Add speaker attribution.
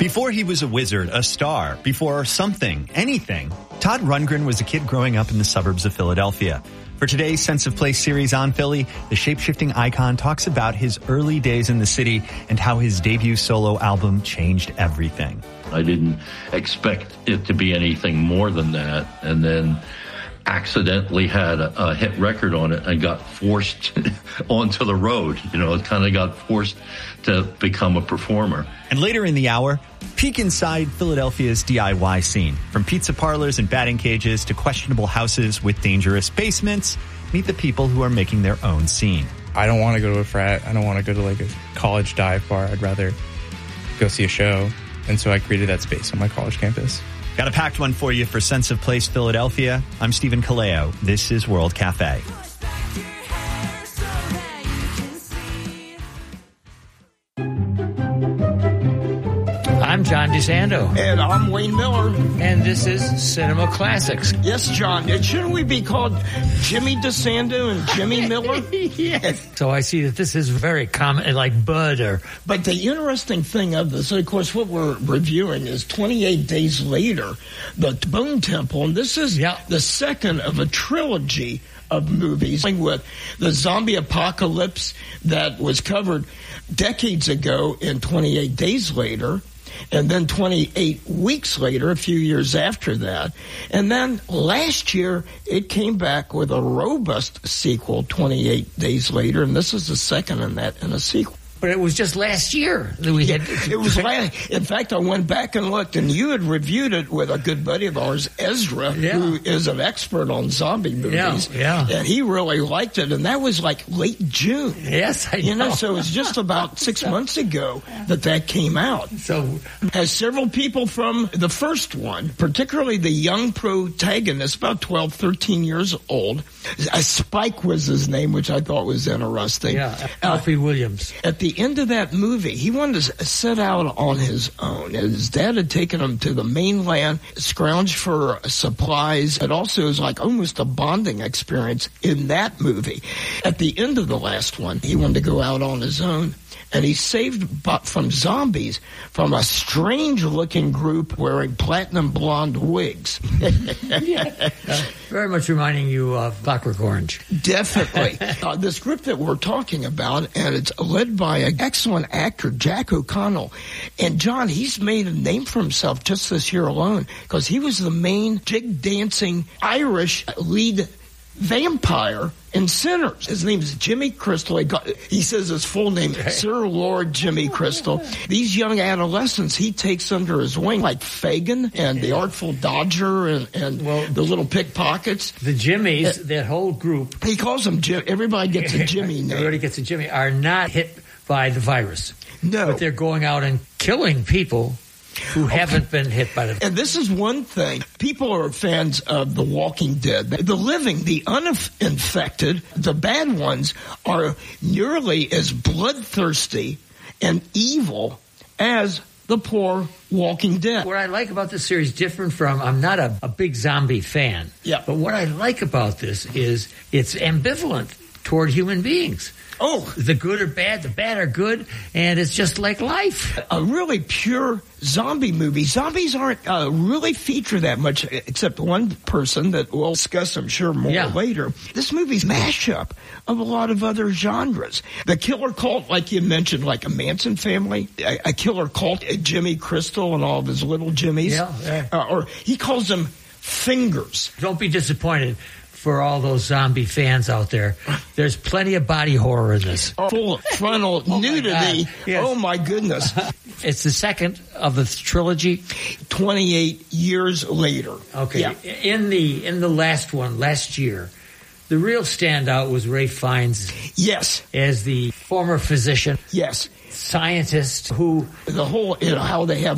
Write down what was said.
Speaker 1: Before he was a wizard, a star, before something, anything, Todd Rundgren was a kid growing up in the suburbs of Philadelphia. For today's Sense of Place series on Philly, the shape-shifting icon talks about his early days in the city and how his debut solo album changed everything.
Speaker 2: I didn't expect it to be anything more than that, and then accidentally had a hit record on it and got forced onto the road. You know, it kind of got forced to become a performer.
Speaker 1: And later in the hour, peek inside Philadelphia's DIY scene. From pizza parlors and batting cages to questionable houses with dangerous basements, meet the people who are making their own scene.
Speaker 3: I don't want to go to a frat. I don't want to go to like a college dive bar. I'd rather go see a show. And so I created that space on my college campus.
Speaker 1: Got a packed one for you for Sense of Place Philadelphia. I'm Stephen Kaleo. This is World Cafe.
Speaker 4: I'm John DeSando.
Speaker 5: And I'm Wayne Miller.
Speaker 4: And this is Cinema Classics.
Speaker 5: Yes, John. Shouldn't we be called Jimmy DeSando and Jimmy Miller?
Speaker 4: Yes. So I see that this is very common, like Bud or...
Speaker 5: But the interesting thing of this, of course, what we're reviewing is 28 Days Later, the Bone Temple. And this is the second of a trilogy of movies with the zombie apocalypse that was covered decades ago in 28 Days Later. And then 28 weeks later, a few years after that. And then last year, it came back with a robust sequel, 28 Days Later. And this is the second in a sequel.
Speaker 4: But it was just last year that we had...
Speaker 5: It was last... In fact, I went back and looked, and you had reviewed it with a good buddy of ours, Ezra, who is an expert on zombie movies.
Speaker 4: Yeah.
Speaker 5: And he really liked it, and that was like late June.
Speaker 4: Yes, I know.
Speaker 5: So it was just about 6 months ago that came out.
Speaker 4: So...
Speaker 5: Has several people from the first one, particularly the young protagonist, about 12, 13 years old. Spike was his name, which I thought was interesting.
Speaker 4: Yeah, Alfie Williams.
Speaker 5: At the end of that movie, he wanted to set out on his own. His dad had taken him to the mainland, scrounged for supplies. It also was like almost a bonding experience in that movie. At the end of the last one, he wanted to go out on his own. And he's saved from zombies from a strange-looking group wearing platinum blonde wigs.
Speaker 4: Very much reminding you of Clockwork Orange.
Speaker 5: Definitely. This group that we're talking about, and it's led by an excellent actor, Jack O'Connell. And, John, he's made a name for himself just this year alone because he was the main jig-dancing Irish lead vampire in Sinners. His name is Jimmy Crystal. He says his full name, Sir Lord Jimmy Crystal. These young adolescents he takes under his wing, like Fagin and the Artful Dodger and the little pickpockets.
Speaker 4: The Jimmies, that whole group.
Speaker 5: He calls them Jim. Everybody gets a Jimmy name.
Speaker 4: Everybody gets a Jimmy. Are not hit by the virus.
Speaker 5: No.
Speaker 4: But they're going out and killing people who haven't been hit by the...
Speaker 5: And this is one thing. People are fans of The Walking Dead. The living, the uninfected, the bad ones are nearly as bloodthirsty and evil as the poor Walking Dead.
Speaker 4: What I like about this series, different from... I'm not a big zombie fan.
Speaker 5: Yeah.
Speaker 4: But what I like about this is it's ambivalent toward human beings.
Speaker 5: Oh.
Speaker 4: The good are bad, the bad are good, and it's just like life.
Speaker 5: A really pure zombie movie. Zombies aren't really featured that much, except one person that we'll discuss, I'm sure, more later. This movie's mashup of a lot of other genres. The killer cult, like you mentioned, like a Manson family, a killer cult, Jimmy Crystal and all of his little Jimmies.
Speaker 4: Yeah.
Speaker 5: Or he calls them fingers.
Speaker 4: Don't be disappointed. For all those zombie fans out there, there's plenty of body horror in this.
Speaker 5: Full frontal nudity.
Speaker 4: Yes.
Speaker 5: Oh, my goodness.
Speaker 4: It's the second of the trilogy.
Speaker 5: 28 years later.
Speaker 4: Okay.
Speaker 5: Yeah.
Speaker 4: In the last one, last year, the real standout was Ralph Fiennes.
Speaker 5: Yes.
Speaker 4: As the former physician.
Speaker 5: Yes.
Speaker 4: Scientist who...
Speaker 5: The whole, how they have